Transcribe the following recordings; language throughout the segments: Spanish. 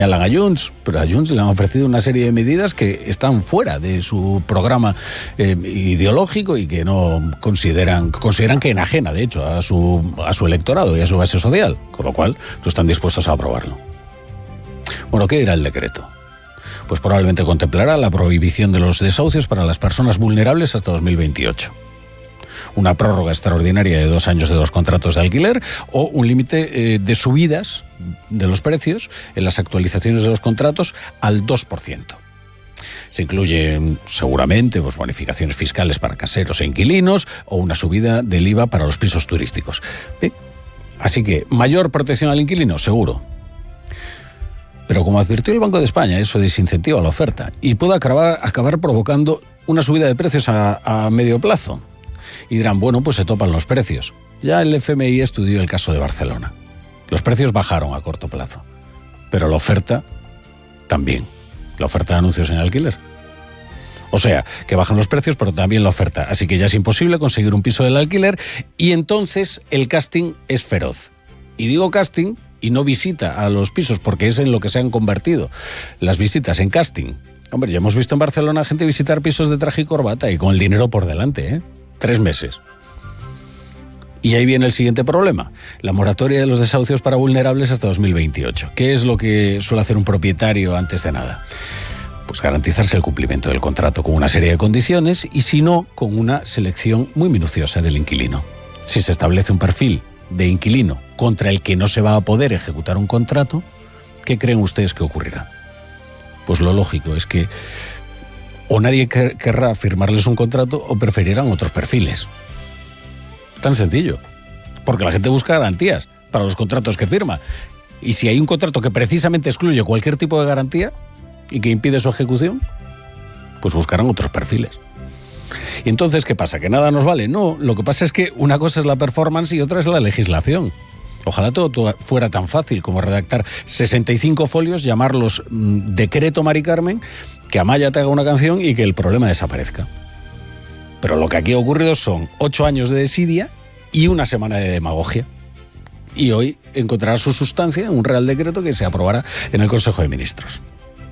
a Junts, pero a Junts le han ofrecido una serie de medidas que están fuera de su programa ideológico y que no consideran que enajena, de hecho, a su electorado y a su base social, con lo cual no están dispuestos a aprobarlo. Bueno, ¿qué dirá el decreto? Pues probablemente contemplará la prohibición de los desahucios para las personas vulnerables hasta 2028. Una prórroga extraordinaria de 2 años de los contratos de alquiler o un límite de subidas de los precios en las actualizaciones de los contratos al 2%. Se incluyen seguramente bonificaciones fiscales para caseros e inquilinos o una subida del IVA para los pisos turísticos. Así que, ¿mayor protección al inquilino? Seguro. Pero como advirtió el Banco de España, eso desincentiva la oferta y puede acabar provocando una subida de precios a medio plazo. Y dirán, bueno, pues se topan los precios. Ya el FMI estudió el caso de Barcelona. Los precios bajaron a corto plazo, pero la oferta también. La oferta de anuncios en alquiler. O sea, que bajan los precios, pero también la oferta. Así que ya es imposible conseguir un piso del alquiler y entonces el casting es feroz. Y digo casting y no visita a los pisos, porque es en lo que se han convertido las visitas, en casting. Hombre, ya hemos visto en Barcelona gente visitar pisos de traje y corbata y con el dinero por delante, 3 meses. Y ahí viene el siguiente problema, la moratoria de los desahucios para vulnerables hasta 2028. ¿Qué es lo que suele hacer un propietario antes de nada? Pues garantizarse el cumplimiento del contrato con una serie de condiciones y si no, con una selección muy minuciosa del inquilino. Si se establece un perfil de inquilino contra el que no se va a poder ejecutar un contrato, ¿qué creen ustedes que ocurrirá? Pues lo lógico es que o nadie querrá firmarles un contrato o preferirán otros perfiles. Tan sencillo. Porque la gente busca garantías para los contratos que firma. Y si hay un contrato que precisamente excluye cualquier tipo de garantía y que impide su ejecución, pues buscarán otros perfiles. ¿Y entonces qué pasa? ¿Que nada nos vale? No, lo que pasa es que una cosa es la performance y otra es la legislación. Ojalá todo fuera tan fácil como redactar 65 folios, llamarlos Decreto Mari Carmen, que Amaya te haga una canción y que el problema desaparezca. Pero lo que aquí ha ocurrido son 8 años de desidia y una semana de demagogia. Y hoy encontrará su sustancia en un Real Decreto que se aprobará en el Consejo de Ministros.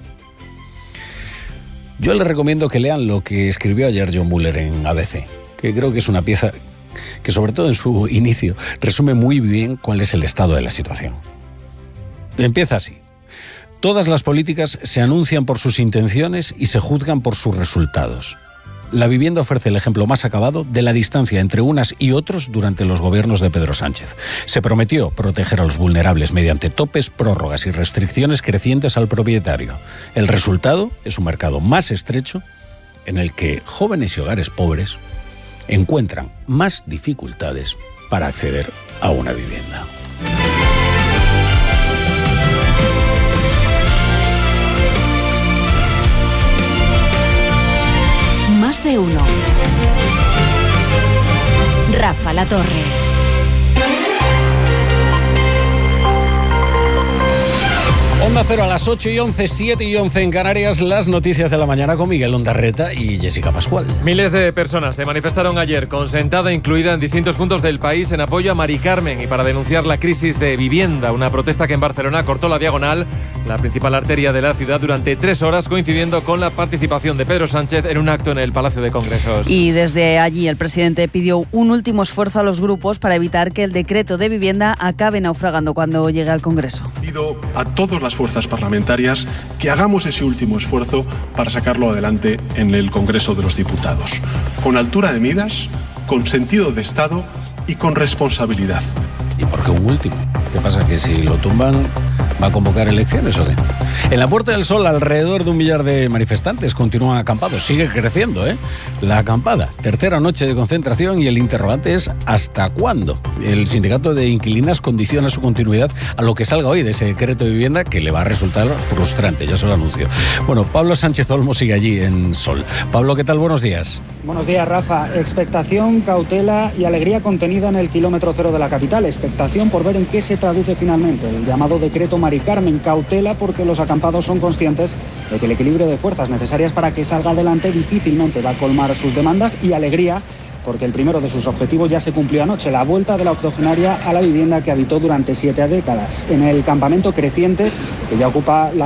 Yo les recomiendo que lean lo que escribió ayer John Muller en ABC, que creo que es una pieza que, sobre todo en su inicio, resume muy bien cuál es el estado de la situación. Empieza así. Todas las políticas se anuncian por sus intenciones y se juzgan por sus resultados. La vivienda ofrece el ejemplo más acabado de la distancia entre unas y otros durante los gobiernos de Pedro Sánchez. Se prometió proteger a los vulnerables mediante topes, prórrogas y restricciones crecientes al propietario. El resultado es un mercado más estrecho en el que jóvenes y hogares pobres encuentran más dificultades para acceder a una vivienda. Más de uno. Rafa La Torre. Onda Cero a las 8:11, 7:11 en Canarias, las noticias de la mañana con Miguel Ondarreta y Jessica Pascual. Miles de personas se manifestaron ayer con sentada incluida en distintos puntos del país en apoyo a Mari Carmen y para denunciar la crisis de vivienda. Una protesta que en Barcelona cortó la Diagonal, la principal arteria de la ciudad, durante 3 horas, coincidiendo con la participación de Pedro Sánchez en un acto en el Palacio de Congresos. Y desde allí el presidente pidió un último esfuerzo a los grupos para evitar que el decreto de vivienda acabe naufragando cuando llegue al Congreso. Pido a todas las fuerzas parlamentarias que hagamos ese último esfuerzo para sacarlo adelante en el Congreso de los Diputados, con altura de miras, con sentido de Estado y con responsabilidad. ¿Y por qué un último? ¿Qué pasa? ¿Que si lo tumban va a convocar elecciones o qué? En la Puerta del Sol, alrededor de 1 millar de manifestantes continúan acampados. Sigue creciendo, la acampada. Tercera noche de concentración y el interrogante es ¿hasta cuándo? El sindicato de inquilinas condiciona su continuidad a lo que salga hoy de ese decreto de vivienda que le va a resultar frustrante, ya se lo anuncio. Bueno, Pablo Sánchez Olmo sigue allí en Sol. Pablo, ¿qué tal? Buenos días. Buenos días, Rafa. Expectación, cautela y alegría contenida en el kilómetro cero de la capital. Expectación por ver en qué se traduce finalmente el llamado decreto Mari Carmen. Cautela porque los acampados son conscientes de que el equilibrio de fuerzas necesarias para que salga adelante difícilmente va a colmar sus demandas, y alegría porque el primero de sus objetivos ya se cumplió anoche, la vuelta de la octogenaria a la vivienda que habitó durante 7 décadas. En el campamento creciente que ya ocupa la